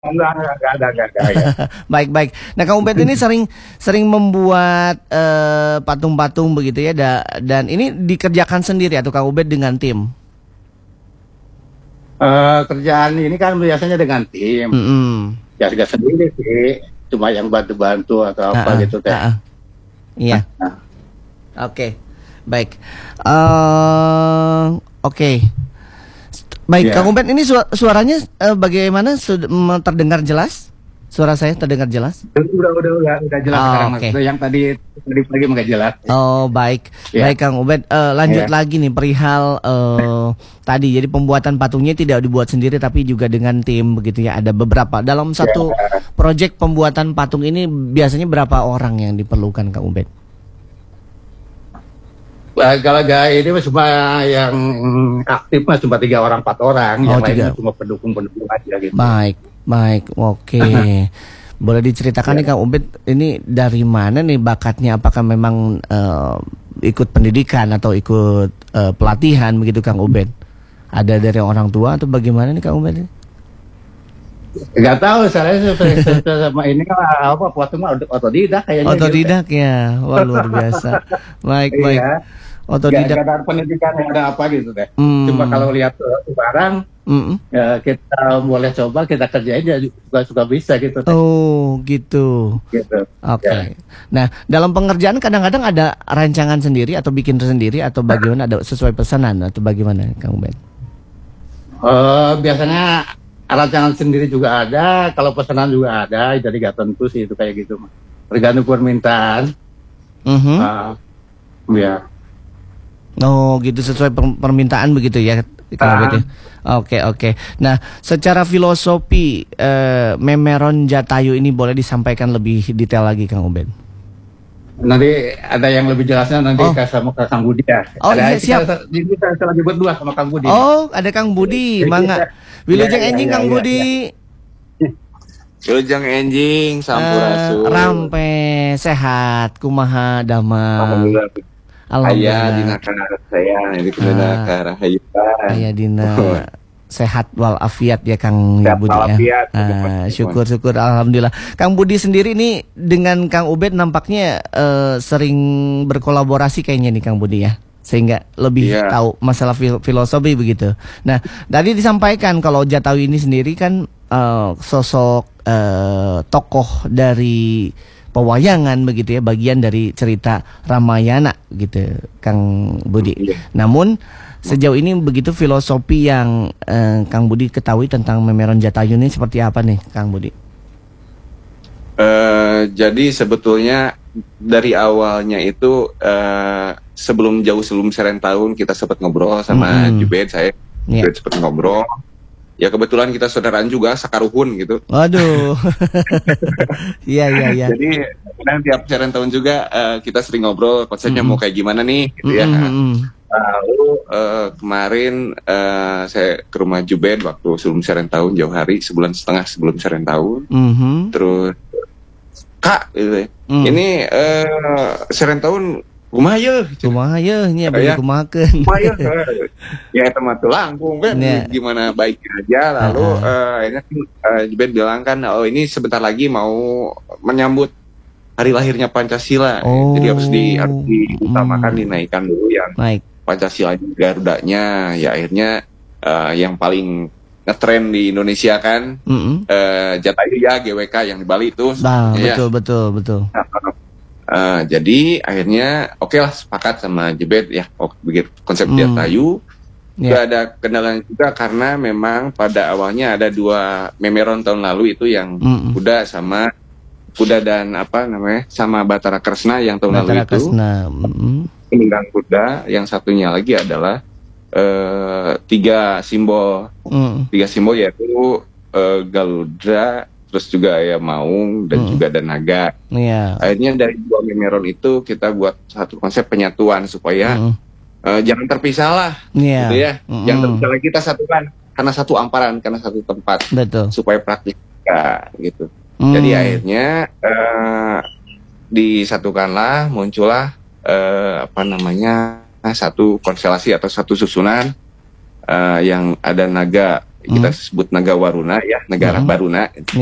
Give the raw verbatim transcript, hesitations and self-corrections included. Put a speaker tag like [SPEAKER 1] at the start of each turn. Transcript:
[SPEAKER 1] Enggak, enggak, enggak ada, enggak ada ya.
[SPEAKER 2] Baik, baik. Nah, Kang Ubed ini sering sering membuat eh, patung-patung begitu ya, da- dan ini dikerjakan sendiri atau Kang Ubed dengan tim?
[SPEAKER 1] Eh, kerjaan ini kan biasanya dengan tim.
[SPEAKER 2] Mm-mm.
[SPEAKER 1] Ya nggak sendiri sih, cuma yang bantu-bantu atau
[SPEAKER 2] Ah,
[SPEAKER 1] apa
[SPEAKER 2] ah,
[SPEAKER 1] gitu teh.
[SPEAKER 2] ah, ah. Iya,
[SPEAKER 1] Nah,
[SPEAKER 2] oke, baik. Eh, oke, baik, Kang
[SPEAKER 1] ya.
[SPEAKER 2] Ubed ini su- suaranya eh, bagaimana? Sudah mm, terdengar jelas? Suara saya terdengar jelas?
[SPEAKER 1] Udah, udah, udah, udah jelas
[SPEAKER 2] Oh,
[SPEAKER 1] sekarang mas.
[SPEAKER 2] oke.
[SPEAKER 1] Yang tadi tadi pagi nggak jelas.
[SPEAKER 2] Oh, baik,
[SPEAKER 1] Ya,
[SPEAKER 2] baik Kang Ubed. Eh, lanjut
[SPEAKER 1] ya,
[SPEAKER 2] lagi nih perihal eh, tadi. Jadi pembuatan patungnya tidak dibuat sendiri, tapi juga dengan tim begitu ya. Ada beberapa dalam
[SPEAKER 1] ya.
[SPEAKER 2] satu proyek pembuatan patung ini biasanya berapa orang yang diperlukan Kang Ubed?
[SPEAKER 1] Bah, Kalau gak ini mah cuma yang aktif mah cuma tiga orang empat orang,
[SPEAKER 2] Oh,
[SPEAKER 1] yang lainnya
[SPEAKER 2] tiga.
[SPEAKER 1] cuma pendukung-pendukung aja gitu.
[SPEAKER 2] Baik, baik, oke. Boleh diceritakan nih
[SPEAKER 1] Ya.
[SPEAKER 2] Kang Ubed, ini dari mana nih bakatnya? Apakah memang eh, ikut pendidikan atau ikut eh, pelatihan begitu Kang Ubed? Ada dari orang tua atau bagaimana nih Kang Ubed?
[SPEAKER 1] Gak tahu, saya se- se- se- sama ini kan apa waktu mah otodidak kayaknya gitu.
[SPEAKER 2] Otodidak ya, wah luar biasa. Baik, baik.
[SPEAKER 1] Iya, gak,
[SPEAKER 2] Otodidak.
[SPEAKER 1] gak ada pendidikan yang ada apa gitu deh. Cuma
[SPEAKER 2] Hmm,
[SPEAKER 1] kalau lihat uh, barang
[SPEAKER 2] mm-mm.
[SPEAKER 1] ya kita boleh coba kita kerjain ya juga suka bisa gitu deh.
[SPEAKER 2] Oh, gitu.
[SPEAKER 1] Gitu.
[SPEAKER 2] Oke.
[SPEAKER 1] Ya.
[SPEAKER 2] Nah, dalam pengerjaan kadang-kadang ada rancangan sendiri atau bikin sendiri atau bagaimana? Ada sesuai pesanan atau bagaimana, Kang Ubed?
[SPEAKER 1] Eh, biasanya rancangan sendiri juga ada, kalau pesanan juga ada, jadi gak tentu sih itu kayak gitu. Tergantung permintaan.
[SPEAKER 2] Mhm.
[SPEAKER 1] Ah, ya.
[SPEAKER 2] Oh, gitu sesuai per- permintaan begitu ya, Kang Ubed ya. Oke, oke. Nah, secara filosofi eh, Memeron Jatayu ini boleh disampaikan lebih detail lagi, Kang Ubed?
[SPEAKER 1] Nanti ada yang lebih jelasnya nanti
[SPEAKER 2] Oh,
[SPEAKER 1] ke sama ke Kang Budi ya.
[SPEAKER 2] oh
[SPEAKER 1] Ada
[SPEAKER 2] iya siap.
[SPEAKER 1] kita, kita, kita lagi berdua sama Kang Budi.
[SPEAKER 2] Oh, ada Kang Budi, mangga.
[SPEAKER 1] Ya,
[SPEAKER 2] Wilujeng
[SPEAKER 1] ya,
[SPEAKER 2] enjing
[SPEAKER 1] ya,
[SPEAKER 2] Kang
[SPEAKER 1] ya, ya.
[SPEAKER 2] Budi.
[SPEAKER 3] Wilujeng enjing
[SPEAKER 2] Eh,
[SPEAKER 3] sampurasun.
[SPEAKER 2] rampe sehat, kumaha damang.
[SPEAKER 3] Alhamdulillah. Aya dina
[SPEAKER 2] Alhamdulillah.
[SPEAKER 3] kana saya ini dina
[SPEAKER 2] Ah,
[SPEAKER 3] ka rahayuan.
[SPEAKER 2] aya dina sehat walafiat ya Kang
[SPEAKER 1] Sehat
[SPEAKER 2] Budi ya.
[SPEAKER 1] walafiat.
[SPEAKER 2] Ah, syukur-syukur alhamdulillah. Kang Budi sendiri nih dengan Kang Ubed nampaknya eh, sering berkolaborasi kayaknya nih Kang Budi ya. Sehingga lebih
[SPEAKER 3] Iya.
[SPEAKER 2] tahu masalah fil- filosofi begitu. Nah, tadi disampaikan kalau Jatawi ini sendiri kan eh, sosok eh, tokoh dari pewayangan begitu ya, bagian dari cerita Ramayana gitu, Kang Budi.
[SPEAKER 3] Iya.
[SPEAKER 2] Namun sejauh ini begitu filosofi yang eh, Kang Budi ketahui tentang Memeron Jatayu ini seperti apa nih, Kang Budi?
[SPEAKER 3] Eh, jadi sebetulnya dari awalnya itu eh, sebelum jauh sebelum seren tahun kita sempat ngobrol sama
[SPEAKER 2] Mm-mm.
[SPEAKER 3] Jubed, saya
[SPEAKER 2] Iya.
[SPEAKER 3] Jubed sempat ngobrol. Ya kebetulan kita saudaraan juga sakaruhun gitu.
[SPEAKER 2] Waduh. Iya, iya, iya.
[SPEAKER 3] Jadi kan tiap seren tahun juga eh, kita sering ngobrol konsepnya
[SPEAKER 2] Mm-mm.
[SPEAKER 3] mau kayak gimana nih gitu ya.
[SPEAKER 2] Mm-mm.
[SPEAKER 3] Lalu eh, kemarin eh, saya ke rumah Jubed waktu sebelum seren tahun jauh hari sebulan setengah sebelum seren tahun.
[SPEAKER 2] Mhm.
[SPEAKER 3] Terus Kak, gitu ya.
[SPEAKER 2] Mm.
[SPEAKER 3] Ini eh seren tahun kumaha yeuh?
[SPEAKER 2] Kumaha ye nya
[SPEAKER 3] Ya.
[SPEAKER 2] beli kumahakeun.
[SPEAKER 3] Kumaha yeuh? Ya itu mah teu langkung kan.
[SPEAKER 2] Ya.
[SPEAKER 3] Gimana baiknya aja. Lalu
[SPEAKER 2] Ah, ah.
[SPEAKER 3] eh akhirnya eh, Jubed bilang kan, oh ini sebentar lagi mau menyambut hari lahirnya Pancasila.
[SPEAKER 2] Oh.
[SPEAKER 3] Jadi harus di harus diutamakan
[SPEAKER 2] Hmm.
[SPEAKER 3] dinaikkan dulu yang
[SPEAKER 2] Baik.
[SPEAKER 3] Pancasila Garudanya. Ya akhirnya eh, yang paling ngetren di Indonesia kan
[SPEAKER 2] Mm-mm.
[SPEAKER 3] eh Jatayu ya G W K yang di Bali itu.
[SPEAKER 2] Nah,
[SPEAKER 3] Ya.
[SPEAKER 2] betul, betul, betul.
[SPEAKER 3] Eh, jadi akhirnya oke lah sepakat sama Jebet ya oh, begitu konsep
[SPEAKER 2] Hmm.
[SPEAKER 3] Jatayu. Juga
[SPEAKER 2] Ya.
[SPEAKER 3] ada kendala juga karena memang pada awalnya ada dua Memeron tahun lalu itu yang
[SPEAKER 2] Mm-mm.
[SPEAKER 3] kuda sama kuda dan apa namanya sama Batara Kresna yang tahun
[SPEAKER 2] Batara
[SPEAKER 3] lalu itu
[SPEAKER 2] Kresna. Mm-mm.
[SPEAKER 3] menunggang kuda. Yang satunya lagi adalah eh, tiga simbol
[SPEAKER 2] Mm.
[SPEAKER 3] tiga simbol yaitu eh, Garuda, terus juga ya Maung dan
[SPEAKER 2] Mm.
[SPEAKER 3] juga ada naga.
[SPEAKER 2] Iya.
[SPEAKER 3] Akhirnya dari dua Memeron itu kita buat satu konsep penyatuan supaya
[SPEAKER 2] Mm.
[SPEAKER 3] eh, jangan terpisah lah,
[SPEAKER 2] Iya.
[SPEAKER 3] gitu ya.
[SPEAKER 2] Mm-mm.
[SPEAKER 3] Jangan terpisah lagi, kita satukan karena satu amparan, karena satu tempat
[SPEAKER 2] Betul.
[SPEAKER 3] supaya praktis juga, gitu.
[SPEAKER 2] Mm.
[SPEAKER 3] Jadi akhirnya eh, disatukanlah, muncullah eh, apa namanya satu konstelasi atau satu susunan eh, yang ada naga kita sebut Naga Waruna ya, negara
[SPEAKER 2] Hmm.
[SPEAKER 3] Baruna.